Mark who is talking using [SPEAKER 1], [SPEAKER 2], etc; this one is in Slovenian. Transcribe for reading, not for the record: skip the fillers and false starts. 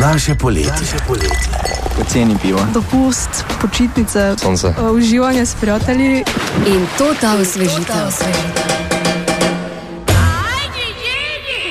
[SPEAKER 1] Naše poletje.
[SPEAKER 2] Poceni pivo.
[SPEAKER 3] Dopust, počitnice,
[SPEAKER 2] Sonce.
[SPEAKER 3] Uživanje s prijatelji.
[SPEAKER 4] In to ta osvežitev.